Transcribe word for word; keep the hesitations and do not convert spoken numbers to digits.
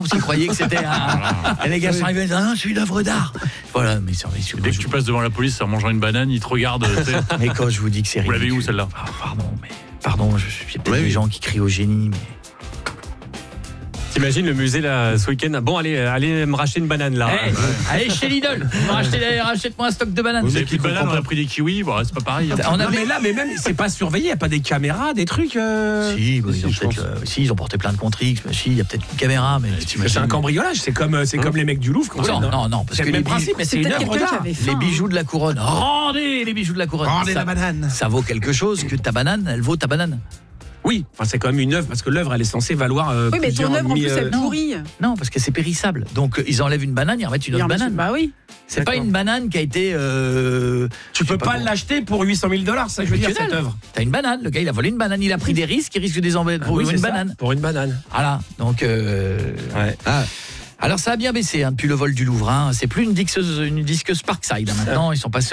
Parce qu'ils croyaient que c'était un... Et les gars sont arrivés, ah, c'est une œuvre d'art. Voilà, mais c'est... Dès que tu passes devant la police en mangeant une banane, ils te regardent. Mais quand je vous dis que c'est ridicule. Vous l'avez où, celle-là? Ah, pardon, mais... Pardon, je suis peut-être ouais, des oui. gens qui crient au génie, mais... T'imagines le musée là ce week-end? Bon, allez, allez me racheter une banane là. Hey, allez chez Lidl, rachète-moi un stock de bananes. Vous avez pris de bananes, on a pris des kiwis, bon, c'est pas pareil. On a... mais là, mais même, c'est pas surveillé, il n'y a pas des caméras, des trucs. Euh... Si, bah, ils, ont euh, si, ils ont porté plein de contre-X, mais si, il y a peut-être une caméra, mais. C'est un cambriolage, c'est comme, c'est hein? comme les mecs du Louvre. Non, non, non, parce c'est que le même principe, mais c'est une œuvre d'art. Les bijoux de la couronne, rendez les bijoux de la couronne. Rendez la banane. Ça vaut quelque chose que ta banane, elle vaut ta banane. Oui, enfin c'est quand même une œuvre parce que l'œuvre elle est censée valoir. Euh, oui, mais ton œuvre en plus elle euh... pourrit. Non, parce que c'est périssable. Donc euh, ils enlèvent une banane, ils remettent une autre banane. Bah oui. C'est pas une banane qui a été. Euh, tu peux pas, pas l'acheter pour huit cent mille dollars, ça je veux dire cette œuvre. T'as une banane, le gars il a volé une banane, il a pris des risques, il risque des embêtes pour ah, oui, une ça, banane. Pour une banane. Voilà. Donc. Euh, ouais. Ah. Alors ça a bien baissé hein, depuis le vol du Louvre. Hein. C'est plus une disqueuse, une disqueuse Parkside. Hein. Maintenant ils sont passés